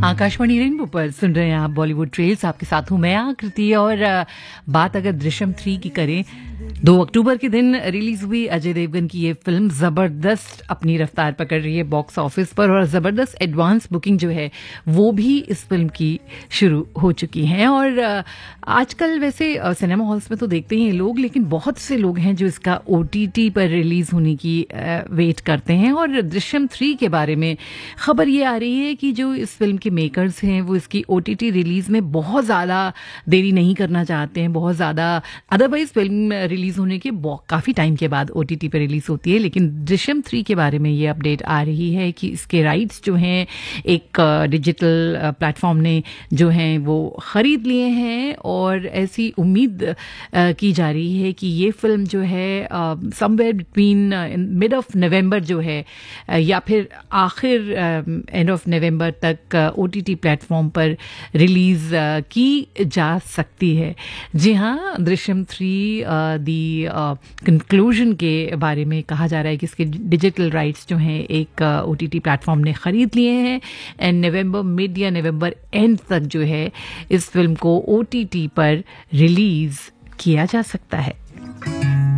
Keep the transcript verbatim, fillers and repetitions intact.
Akashvani rainbow पर सुन रहे हैं आप बॉलीवुड ट्रेल्स। आपके साथ हूं मैं आकृति। और बात अगर दृश्यम थ्री की करें, दो अक्टूबर के दिन रिलीज हुई अजय देवगन की ये फिल्म जबरदस्त अपनी रफ्तार पकड़ रही है बॉक्स ऑफिस पर, और जबरदस्त एडवांस बुकिंग जो है वो भी इस फिल्म की शुरू हो चुकी है। और आजकल वैसे सिनेमा हॉल्स में तो देखते ही हैं लोग, लेकिन बहुत से लोग हैं जो इसका ओटीटी पर रिलीज होने की वेट करते हैं। और दृश्यम थ्री के बारे में खबर ये आ रही है कि जो इस फिल्म के मेकर्स हैं वो इसकी ओटीटी रिलीज में बहुत ज़्यादा देरी नहीं करना चाहते हैं, बहुत ज़्यादा। अदरवाइज फिल्म रिलीज होने के काफ़ी टाइम के बाद ओटीटी पर रिलीज होती है, लेकिन दृश्यम थ्री के बारे में ये अपडेट आ रही है कि इसके राइट्स जो हैं एक डिजिटल प्लेटफॉर्म ने जो हैं वो ख़रीद लिए हैं। और ऐसी उम्मीद की जा रही है कि ये फिल्म जो है somewhere between mid of November जो है या फिर आखिर एंड ऑफ नवंबर तक ओटीटी प्लेटफॉर्म पर रिलीज की जा सकती है। जी हाँ, दृश्यम थ्री दी कंक्लूजन के बारे में कहा जा रहा है कि इसके डिजिटल राइट्स जो हैं एक ओटीटी प्लेटफॉर्म ने खरीद लिए हैं, एंड नवंबर मिड या नवंबर एंड तक जो है इस फिल्म को ओटीटी पर रिलीज किया जा सकता है।